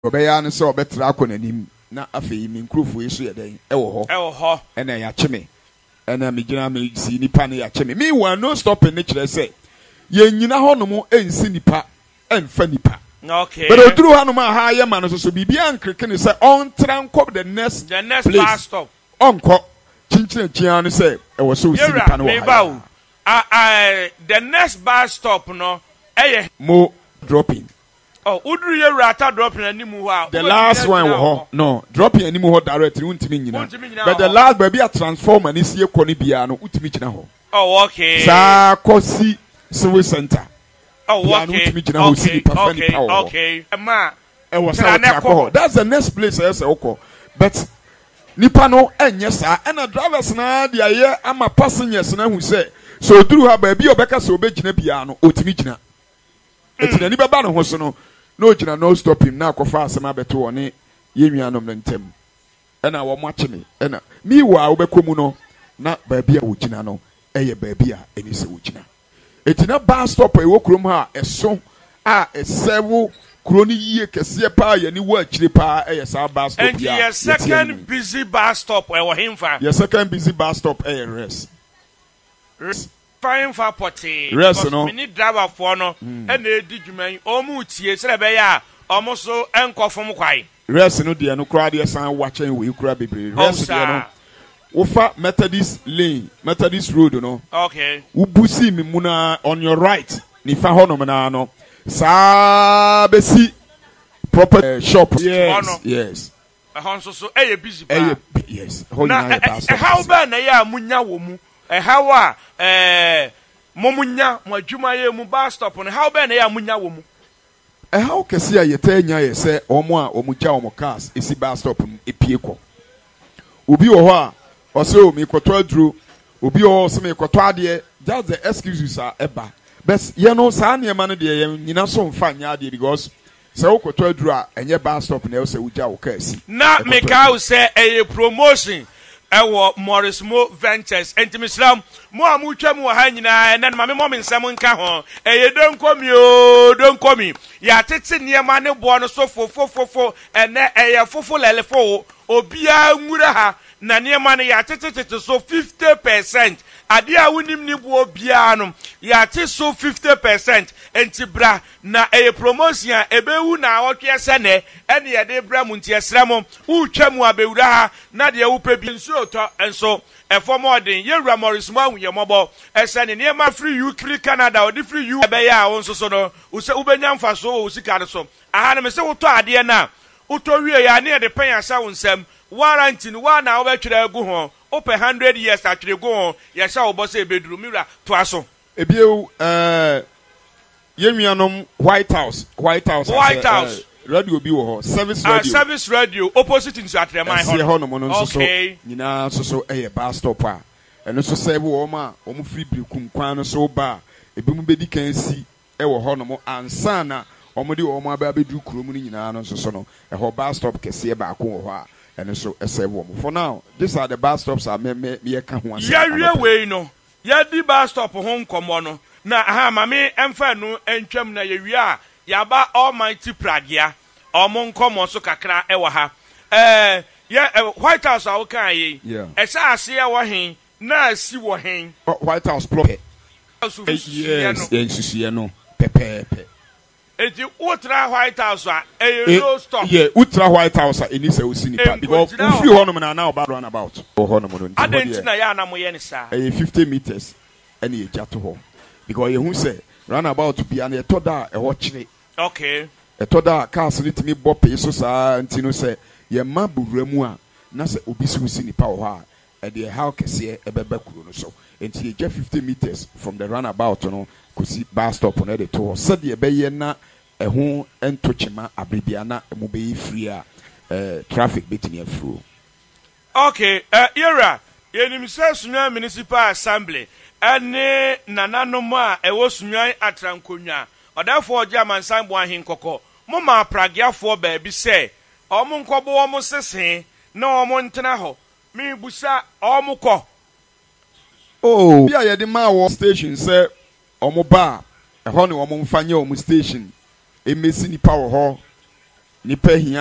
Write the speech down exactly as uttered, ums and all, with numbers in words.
Obeya no se obetra akonanim na afei mi nkrofo yeso yeden e wo ho e wo ho e na ya cheme e na mi gina mi si nipa ne ya cheme me wa no stop ne kire se ye nyina ho no mo ensi nipa emfa nipa. Okay. But oduru ha no ma ha ye ma no so bibia nkreke ne se on tranko the next the next bus stop onko chinchina chia no se e wo so si nipa no wa ah ah the next bus stop no eh mo dropping. Oh, udru ye rata dropping animu ho. The last one ho. No, dropping animu ho directly untimi nyina. But the last baby a transformer ni sie kɔ ne bia no utimi gyina ho. Oh, okay. Sa kosi civil center. Oh, okay. Okay. Okay. Okay. Ma. E was sa That's the next place I say okɔ. But nipa no enye sa and the drivers na dia ye ama passengers na hu say so udru ha baby obeka so obegyina bia no otimi gyina. Eti na ni baba no ho so no no gyina no stop him na akɔfa asɛm abeto wɔ ne yennuanom no ntem ɛna wɔ mo akye me ɛna mi wa wobɛkɔ mu no na baabi a wogyina no ɛyɛ baabi a ɛni sɛ wogyina eti na bus stop a ɛwɔ kurom ha ɛso a ɛsɛwo kuro no yie kɛseɛ paa yɛ ni wɔ akyire paa ɛyɛ saa bus stop ya. And your second busy bus stop ɛwɔ hemfa. Your second busy bus stop ɛyɛ res. Res. Fine for potty. Rest no. We need driver for no. And they did you mean almost yes, Rebeya, almost so enko from Kwai. Rest no dear no crowd yes and watching we could be rest no. Ufa Methodist Lane, Methodist Road no. Okay. Ubusi mi muna on your right. Ni fa hono mana no. Sa besi proper uh, shop. Yes. Yes. A honso so eh busy. Eh yes. Na how ba na ya munya wo mu. Eh how a eh momunya mo adwuma ye mu bus stop no how be na ya munya wo mu eh how kesi a yeta nya ye se omo a omugya omo cars esi bus stop epie kɔ obi wo ho a ose o mi kɔtɔ aduro obi wo se mi kɔtɔ ade just the excuses are eba but ye no saa ne ma no de ye nyina so mfa nya ade because se wo kɔtɔ aduro a enye bus stop na ye se wugya wo car si na me ka wo se eye promotion ewo Morris Mo Ventures entimislam mo amutwa mu ha nyina na ma me mo nsem nka ho eye don komi o don komi ya tete niema ne bo no so fofofofo ene eye fofo lelefo obia nwura ha na niema ne ya tete tete so fifty percent ade a wonim ni bo obia no ya tete so fifty percent entibra na eye promotion ebewu na wotwe se ne ene ye de bra mu ntie sremo utwa mu abewura ha na de wupe bi nso to enso efo modern yewura Morris Mo awuye mobo ese ne niema free you free Canada or free you ebe ya wonso so no use ubenya mfaso o usika so aha na me se woto ade na woto wie ya ne de pen asa wonsam warranty no wa na wo betwere agu ho ope one hundred years atwere go ho ye sha wo boss ebeduru miwura to aso ebie eh yenuanom White House White House White House uh, radio bi wo ho service radio uh, service radio opposite into Atremai ho ho no mo no so nyina so so eh bus stop a eno so save wo ma wo mo free brekum kwan no so ba ebi mu bedi kan si e wo ho no mo ansa na wo mo de wo mo aba bedu kuro mu nyina no so so no e ho bus stop kese ba ko wo ho a eno so e save wo mo for now these are the bus stops are me me me ka ho ansa ya wie we no ya di bus stop ho nkomo no na aha mame emfa no entwam na ye wie a yaba almighty pragia omo nkomo so kakra e wa ha eh yeah White House a wo kan yi e sa ase ya wo hen na si wo hen White House block yes yes no pepepe eti ultra White House a e no stop yeah ultra White House a eni se o si nipa because we free hono na na about run about hono mo no adenti na ya na mo ye ne sa e fifty meters ene e jato ho because you say run about to be an etoda e ho kire okay etoda cars litimi bope so sa ntino say ye ma buwura a na say obi so si nipa ho a e de how kese e beba kuro no so enti e just fifty meters from the runabout no kosi bus stop no de to so de be ye na e ho entochema abrebia na e mo be free a eh traffic betini afro okay uh, era yenim say Sunyani Municipal Assembly ene nananom a ewo Sunyani atrankonwa odafo German sanbo ahin kokko mo ma pragiafo ba bi se omo nkobo omo sesen na omo ntena ho mi busa omo ko oh bia ye de ma wo station say omo ba e ho ne omo mfanye omo station emesi nipa wo ho nipa hia